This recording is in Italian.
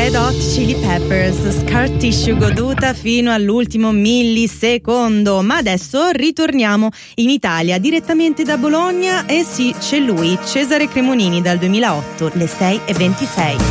Red Hot Chili Peppers, Scar Tissue, goduta fino all'ultimo millisecondo. Ma adesso ritorniamo in Italia, direttamente da Bologna, e sì, c'è lui, Cesare Cremonini, dal 2008, le 6:26.